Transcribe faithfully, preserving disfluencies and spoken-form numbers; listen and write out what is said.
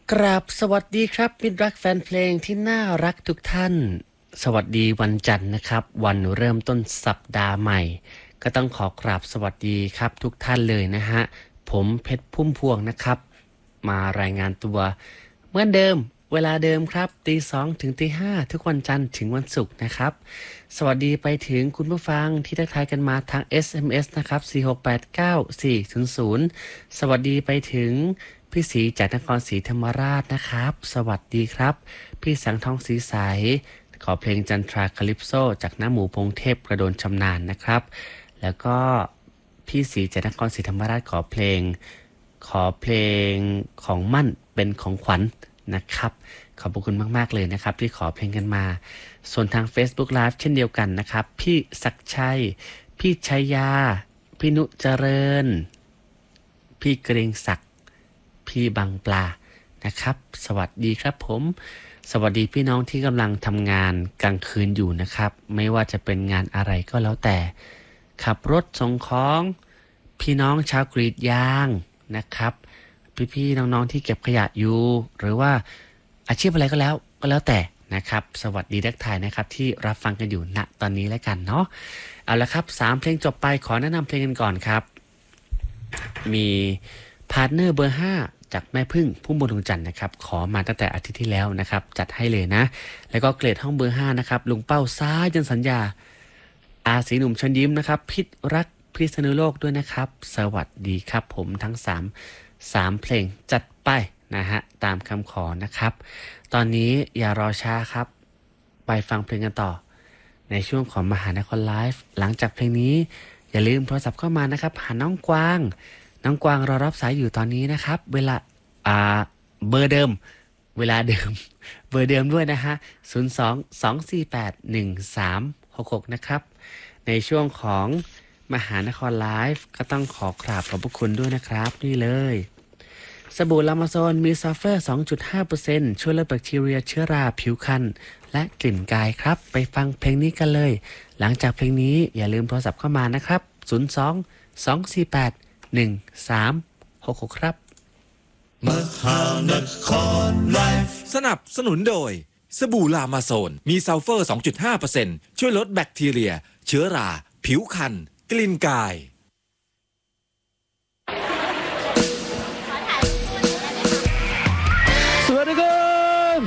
กราบสวัสดีครับมิตรรักแฟนเพลงที่น่ารักทุกท่านสวัสดีวันจันทร์นะครับวันเริ่มต้นสัปดาห์ใหม่ก็ต้องขอกราบสวัสดีครับทุกท่านเลยนะฮะผมเพชรพุ่มพวงนะครับมารายงานตัวเหมือนเดิมเวลาเดิมครับตีสองถึงตีห้าทุกวันจันทร์ถึงวันศุกร์นะครับสวัสดีไปถึงคุณผู้ฟังที่ทักทายกันมาทาง เอส เอ็ม เอส นะครับสี่ หก แปด เก้า สี่ ศูนย์ ศูนย์สวัสดีไปถึงพี่ศรีจากนครศรีธรรมราชนะครับสวัสดีครับพี่สังทองศรีใสขอเพลงจันทราคาลิปโซจากน้าหมูพงเทพกระโดนชำนาญนะครับแล้วก็พี่ศรีจากนครศรีธรรมราชขอเพลงขอเพลงของมั่นเป็นของขวัญนะครับขอบคุณมากๆเลยนะครับที่ขอเพลงกันมาส่วนทาง Facebook Live เช่นเดียวกันนะครับพี่ศักดิ์ชัยพี่ชัยยาพี่นุเจริญพี่เกรงศักดิ์พี่บังปลานะครับสวัสดีครับผมสวัสดีพี่น้องที่กำลังทำงานกลางคืนอยู่นะครับไม่ว่าจะเป็นงานอะไรก็แล้วแต่ขับรถส่งของพี่น้องชาวกรีดยางนะครับพี่ๆน้องๆที่เก็บขยะอยู่หรือว่าอาชีพอะไรก็แล้วก็แล้วแต่นะครับสวัสดีทักทายนะครับที่รับฟังกันอยู่ณตอนนี้แล้วกันเนาะเอาละครับสามเพลงจบไปขอแนะนำเพลงกันก่อนครับมีพาร์ทเนอร์เบอร์ห้าจากแม่พึ่งพุ่มบนดวงจันทร์นะครับขอมาตั้งแต่อาทิตย์ที่แล้วนะครับจัดให้เลยนะแล้วก็เกรดห้องเบอร์ห้านะครับลุงเป้าซ้ายจนสัญญาอาสีหนุ่มเชิญยิ้มนะครับพิษรักพิษณุโลกด้วยนะครับสวัสดีครับผมทั้งสามสามเพลงจัดไปนะฮะตามคำขอนะครับตอนนี้อย่ารอช้าครับไปฟังเพลงกันต่อในช่วงของมหานครไลฟ์หลังจากเพลงนี้อย่าลืมโทรศัพท์เข้ามานะครับหาน้องกวางน้องกวางรอรับสายอยู่ตอนนี้นะครับเวลาอ่าเบอร์เดิมเวลาเดิมเบอร์เดิมด้วยนะฮะศูนย์ สอง สอง สี่ แปด หนึ่ง สาม หก หกนะครับในช่วงของมหานครไลฟ์ก็ต้องขอกราบขอบพระคุณด้วยนะครับนี่เลยสบู่ลามาโซนมีซัลเฟอร์ สองจุดห้าเปอร์เซ็นต์ ช่วยลดแบคทีเรียเชื้อราผิวคันและกลิ่นกายครับไปฟังเพลงนี้กันเลยหลังจากเพลงนี้อย่าลืมโทรศัพท์เข้ามานะครับศูนย์ สอง สอง สี่ แปด หนึ่ง สาม หก หกครับมหานครไลฟ์สนับสนุนโดยสบู่ลามาโซนมีซัลเฟอร์ สองจุดห้าเปอร์เซ็นต์ ช่วยลดแบคทีเรียเชื้อราผิวคันกลิ่นกาย